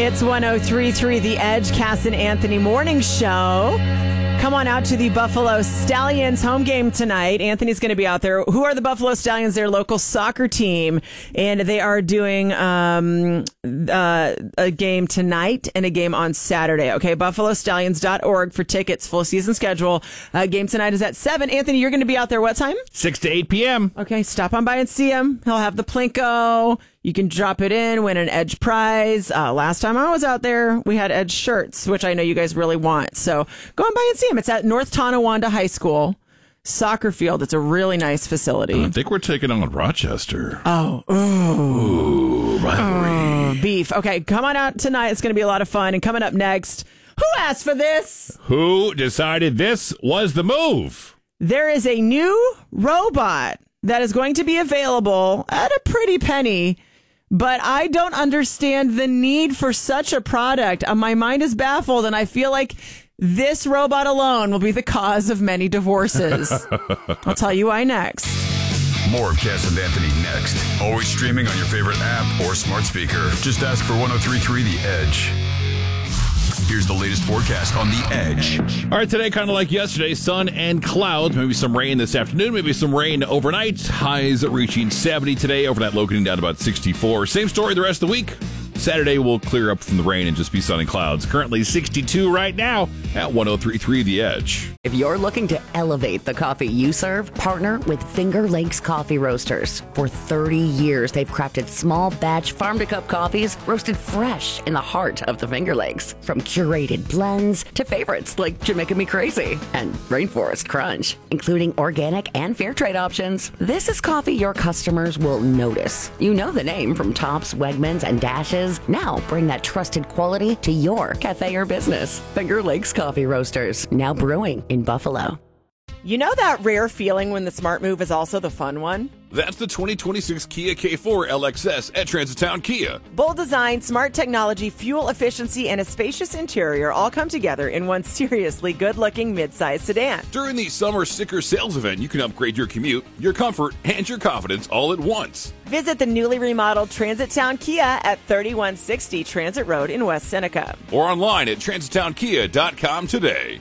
It's 103.3 The Edge, Cass and Anthony Morning Show. Come on out to the Buffalo Stallions home game tonight. Anthony's going to be out there. Who are the Buffalo Stallions? Their local soccer team. And they are doing a game tonight and a game on Saturday. Okay, buffalostallions.org for tickets, full season schedule. Game tonight is at 7. Anthony, you're going to be out there what time? 6 to 8 p.m. Okay, stop on by and see him. He'll have the Plinko. You can drop it in, win an Edge prize. Last time I was out there, we had Edge shirts, which I know you guys really want. So go on by and see him. It's at North Tonawanda High School soccer field. It's a really nice facility. I think we're taking on Rochester. Ooh, rivalry. Beef. Okay, come on out tonight. It's going to be a lot of fun. And coming up next, who asked for this? Who decided this was the move? There is a new robot that is going to be available at a pretty penny. But I don't understand the need for such a product. My mind is baffled, and I feel like this robot alone will be the cause of many divorces. I'll tell you why next. More of Cass and Anthony next. Always streaming on your favorite app or smart speaker. Just ask for 103.3 The Edge. Here's the latest forecast on The Edge. All right, today, kind of like yesterday, sun and clouds. Maybe some rain this afternoon, maybe some rain overnight. Highs reaching 70 today, overnight low getting down to about 64. Same story the rest of the week. Saturday will clear up from the rain and just be sun and clouds. Currently 62 right now at 103.3 The Edge. If you're looking to elevate the coffee you serve, partner with Finger Lakes Coffee Roasters. For 30 years, they've crafted small batch farm-to-cup coffees roasted fresh in the heart of the Finger Lakes. From curated blends to favorites like Jamaica Me Crazy and Rainforest Crunch, including organic and fair trade options. This is coffee your customers will notice. You know the name from Tops, Wegmans, and Dashes. Now bring that trusted quality to your cafe or business. Finger Lakes Coffee Roasters, now brewing in Buffalo. You know that rare feeling when the smart move is also the fun one? That's the 2026 Kia K4 LXS at Transitown Kia. Bold design, smart technology, fuel efficiency, and a spacious interior all come together in one seriously good-looking midsize sedan. During the summer sticker sales event, you can upgrade your commute, your comfort, and your confidence all at once. Visit the newly remodeled Transit Town Kia at 3160 Transit Road in West Seneca. Or online at transitownkia.com today.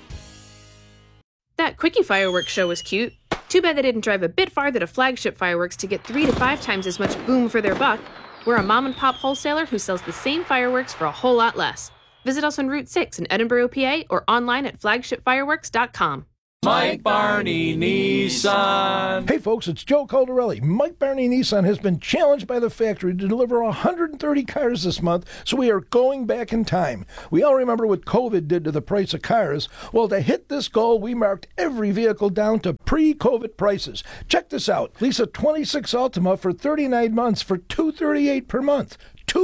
That Quickie Fireworks show was cute. Too bad they didn't drive a bit farther to Flagship Fireworks to get 3 to 5 times as much boom for their buck. We're a mom-and-pop wholesaler who sells the same fireworks for a whole lot less. Visit us on Route 6 in Edinburgh, PA, or online at flagshipfireworks.com. Mike Barney Nissan. Hey folks, it's Joe Caldarelli. Mike Barney Nissan has been challenged by the factory to deliver 130 cars this month, so we are going back in time. We all remember what COVID did to the price of cars. Well, to hit this goal, we marked every vehicle down to pre-COVID prices. Check this out. Lease a 26 Altima for 39 months for $238 per month.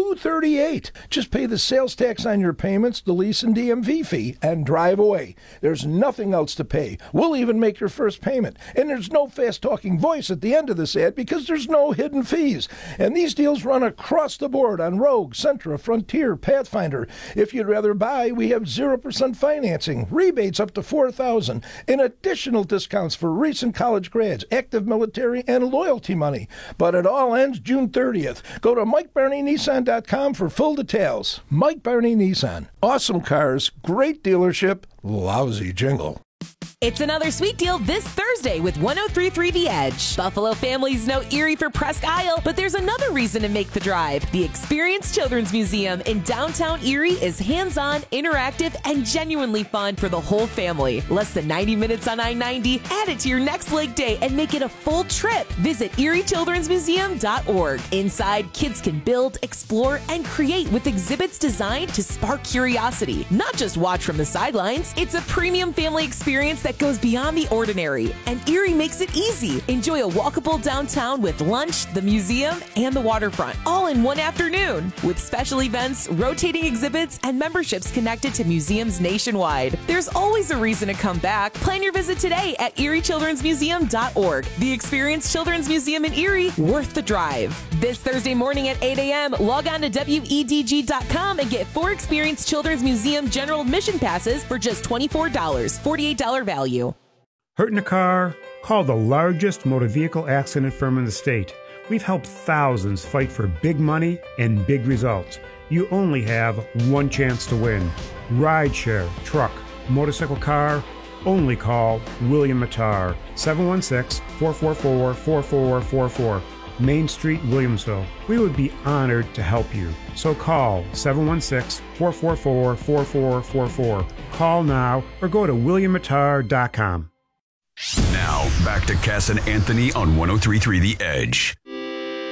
$238. Just pay the sales tax on your payments, the lease and DMV fee, and drive away. There's nothing else to pay. We'll even make your first payment. And there's no fast-talking voice at the end of this ad because there's no hidden fees. And these deals run across the board on Rogue, Sentra, Frontier, Pathfinder. If you'd rather buy, we have 0% financing, rebates up to $4,000, and additional discounts for recent college grads, active military, and loyalty money. But it all ends June 30th. Go to MikeBarneyNissan.com for full details. Mike Barney Nissan. Awesome cars, great dealership, lousy jingle. It's another sweet deal this Thursday with 103.3 The Edge. Buffalo families know Erie for Presque Isle, but there's another reason to make the drive. The Experience Children's Museum in downtown Erie is hands-on, interactive, and genuinely fun for the whole family. Less than 90 minutes on I-90. Add it to your next leg day and make it a full trip. Visit ErieChildren'sMuseum.org. Inside, kids can build, explore, and create with exhibits designed to spark curiosity. Not just watch from the sidelines. It's a premium family experience that goes beyond the ordinary, and Erie makes it easy. Enjoy a walkable downtown with lunch, the museum, and the waterfront, all in one afternoon, with special events, rotating exhibits, and memberships connected to museums nationwide. There's always a reason to come back. Plan your visit today at ErieChildren'sMuseum.org. The Experience Children's Museum in Erie, worth the drive. This Thursday morning at 8 a.m., log on to WEDG.com and get 4 Experience Children's Museum general admission passes for just $24, $48 value. Hurt in a car? Call the largest motor vehicle accident firm in the state. We've helped thousands fight for big money and big results. you only have one chance to win. Rideshare, truck, motorcycle, car, only call William Matar, 716-444-4444, Main Street, Williamsville. We would be honored to help you. So call 716-444-4444. Call now or go to williammatar.com. Now, back to Cass and Anthony on 103.3 The Edge.